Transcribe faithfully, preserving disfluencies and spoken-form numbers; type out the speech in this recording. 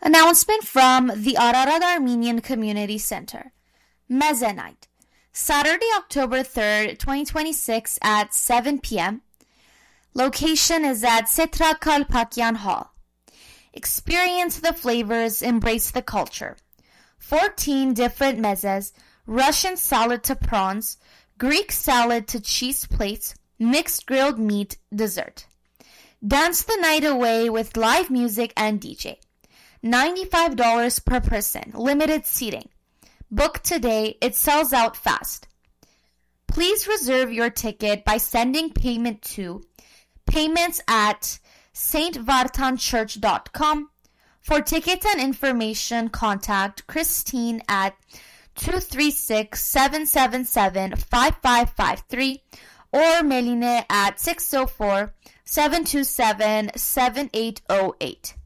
Announcement from the Ararat Armenian Community Center. Meze Night, Saturday, October third, twenty twenty-six at seven p.m. Location is at Sitra Kalpakyan Hall. Experience the flavors, embrace the culture. fourteen different mezes, Russian salad to prawns, Greek salad to cheese plates, mixed grilled meat, dessert. Dance the night away with live music and D J. ninety-five dollars per person, limited seating. Book today, it sells out fast. Please reserve your ticket by sending payment to payments at s t vartan church dot com. For tickets and information, contact Christine at two three six, seven seven seven, five five five three or Meline at six oh four, seven two seven, seven eight oh eight.